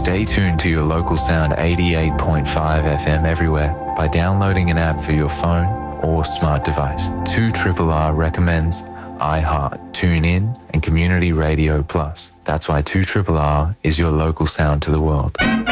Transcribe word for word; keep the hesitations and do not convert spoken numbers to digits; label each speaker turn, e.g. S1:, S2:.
S1: Stay tuned to your local sound eighty-eight point five F M everywhere by downloading an app for your phone or smart device. two R R R recommends iHeart, TuneIn, and Community Radio Plus. That's why two R R R is your local sound to the world.